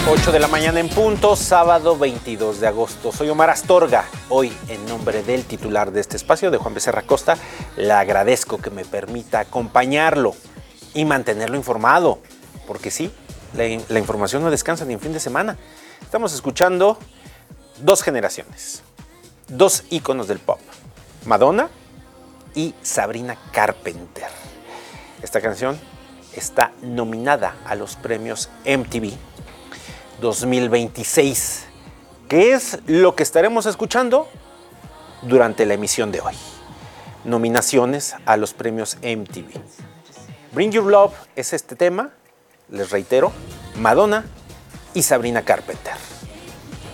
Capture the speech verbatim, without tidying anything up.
ocho de la mañana en punto, sábado veintidós de agosto. Soy Omar Astorga. Hoy, en nombre del titular de este espacio, de Juan Becerra Costa, le agradezco que me permita acompañarlo y mantenerlo informado. Porque sí, la, la información no descansa ni en fin de semana. Estamos escuchando dos generaciones, dos íconos del pop, Madonna y Sabrina Carpenter. Esta canción está nominada a los premios M T V dos mil veintiséis, que es lo que estaremos escuchando durante la emisión de hoy. Nominaciones a los premios M T V. Bring Your Love es este tema, les reitero, Madonna y Sabrina Carpenter.